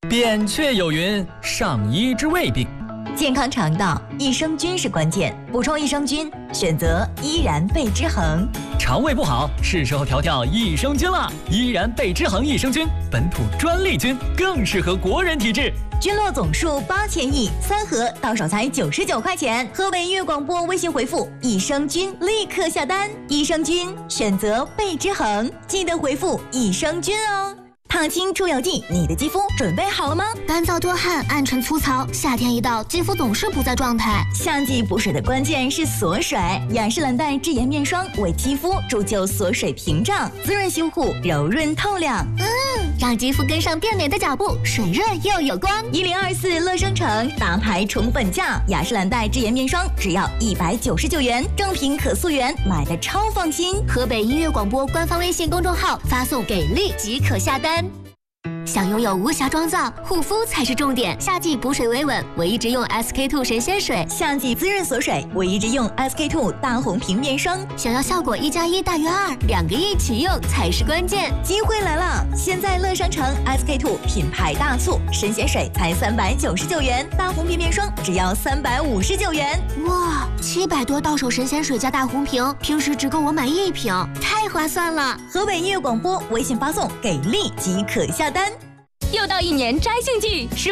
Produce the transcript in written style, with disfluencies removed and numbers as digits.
扁鹊有云：上医治未病。 健康肠道，益生菌是关键。补充益生菌，选择依然贝之恒。 肠胃不好，是时候调调益生菌了。依然贝之恒益生菌，本土专利菌，更适合国人体质。 菌落总数8000亿，3盒到手才99块钱。河北音乐广播微信回复“益生菌”立刻下单。益生菌选择贝之恒，记得回复“益生菌”哦。烫青出油剂，你的肌肤准备好了吗？ 干燥多汗、暗沉粗糙，夏天一到，肌肤总是不在状态。 夏季补水的关键是锁水，雅诗兰黛智颜面霜为肌肤铸就锁水屏障，滋润修护，柔润透亮。 让肌肤跟上变美的脚步，水润又有光。 1024乐生城大牌宠粉价，雅诗兰黛智颜面霜只要199元，正品可溯源，买的超放心。 河北音乐广播官方微信公众号发送给力即可下单。想拥有无瑕妆造，护肤才是重点。夏季补水维稳，我一直用 SK-II 神仙水； 夏季滋润锁水，我一直用 SK-II 大红瓶面霜。 想要效果1+1大于2，2个一起用才是关键。 机会来了！现在乐商城 SK-II 品牌大促，神仙水才399元，大红瓶面霜只要359元。 哇，700多到手神仙水加大红瓶，平时只够我买1瓶，太划算了！ 河北音乐广播微信发送给力即可下单。 又到一年摘杏季